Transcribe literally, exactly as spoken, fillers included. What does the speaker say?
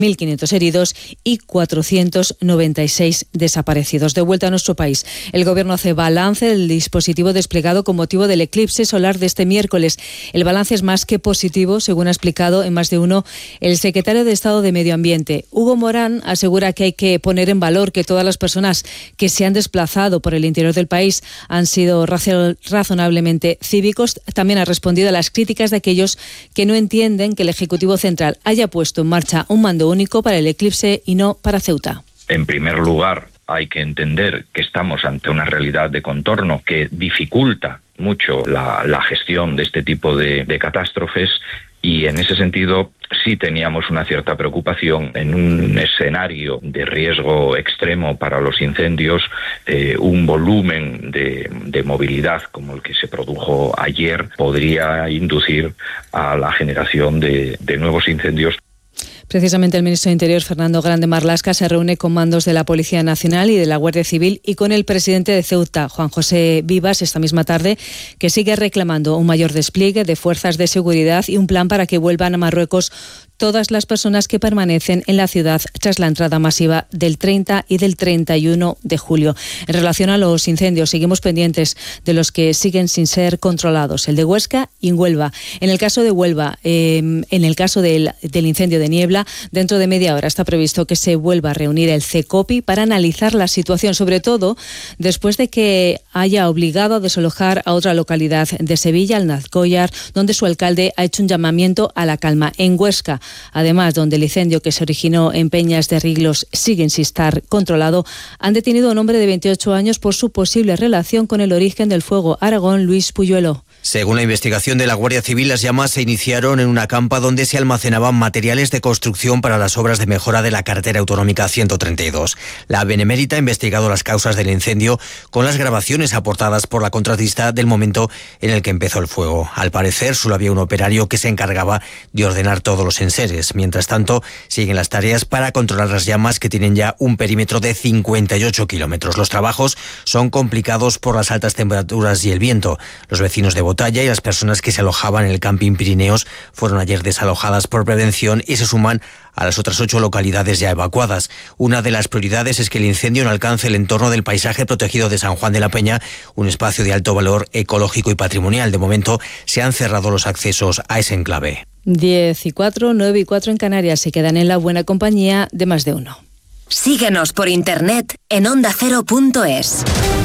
mil quinientos heridos y cuatrocientos noventa y seis desaparecidos. De vuelta a nuestro país, el Gobierno hace balance del dispositivo desplegado con motivo del eclipse solar de este miércoles. El balance es más que positivo, según ha explicado en más de uno el secretario de Estado de Medio Ambiente. Hugo Morán asegura que hay que poner en valor que todas las personas que se han desplazado por el interior del país han sido razonablemente cívicos. También ha respondido a las críticas de aquellos que no entienden que el Ejecutivo Central haya puesto en marcha un mando único para el eclipse y no para Ceuta. En primer lugar, hay que entender que estamos ante una realidad de contorno que dificulta mucho la, la gestión de este tipo de, de catástrofes, y en ese sentido sí teníamos una cierta preocupación en un escenario de riesgo extremo para los incendios. Eh, un volumen de, de movilidad como el que se produjo ayer podría inducir a la generación de, de nuevos incendios. Precisamente el ministro de Interior, Fernando Grande Marlaska, se reúne con mandos de la Policía Nacional y de la Guardia Civil y con el presidente de Ceuta, Juan José Vivas, esta misma tarde, que sigue reclamando un mayor despliegue de fuerzas de seguridad y un plan para que vuelvan a Marruecos todas las personas que permanecen en la ciudad tras la entrada masiva del treinta y del treinta y uno de julio. En relación a los incendios, seguimos pendientes de los que siguen sin ser controlados, el de Huesca y en Huelva. En el caso de Huelva, eh, en el caso del, del incendio de Niebla, dentro de media hora está previsto que se vuelva a reunir el CECOPI para analizar la situación, sobre todo después de que haya obligado a desalojar a otra localidad de Sevilla, el Nazcollar, donde su alcalde ha hecho un llamamiento a la calma. En Huesca, además, donde el incendio que se originó en Peñas de Riglos sigue sin estar controlado, han detenido a un hombre de veintiocho años por su posible relación con el origen del fuego. Aragón, Luis Puyuelo. Según la investigación de la Guardia Civil, las llamas se iniciaron en una campa donde se almacenaban materiales de construcción para las obras de mejora de la carretera autonómica ciento treinta y dos. La Benemérita ha investigado las causas del incendio con las grabaciones aportadas por la contratista del momento en el que empezó el fuego. Al parecer, solo había un operario que se encargaba de ordenar todos los enseres. Mientras tanto, siguen las tareas para controlar las llamas, que tienen ya un perímetro de cincuenta y ocho kilómetros. Los trabajos son complicados por las altas temperaturas y el viento. Los vecinos de Botalla y las personas que se alojaban en el camping Pirineos fueron ayer desalojadas por prevención y se suman a las otras ocho localidades ya evacuadas. Una de las prioridades es que el incendio no alcance el entorno del paisaje protegido de San Juan de la Peña, un espacio de alto valor ecológico y patrimonial. De momento se han cerrado los accesos a ese enclave. diez y cuatro, nueve y cuatro en Canarias. Se quedan en la buena compañía de Más de Uno. Síguenos por internet en onda cero punto es.